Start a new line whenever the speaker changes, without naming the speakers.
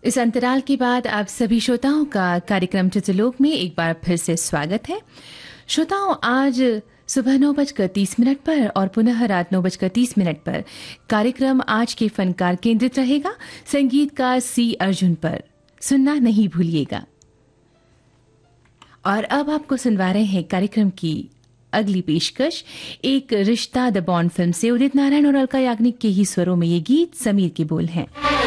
इस अंतराल के बाद आप सभी श्रोताओं का कार्यक्रम चित्रलोक में एक बार फिर से स्वागत है। श्रोताओं, आज सुबह 9:30 पर और पुनः रात 9:30 पर कार्यक्रम आज के फनकार केंद्रित रहेगा। संगीतकार सी अर्जुन पर सुनना नहीं भूलिएगा। और अब आपको सुनवा रहे हैं कार्यक्रम की अगली पेशकश, एक रिश्ता द बॉन्ड फिल्म से उदित नारायण और अलका याग्निक के ही स्वरों में ये गीत, समीर के बोल हैं।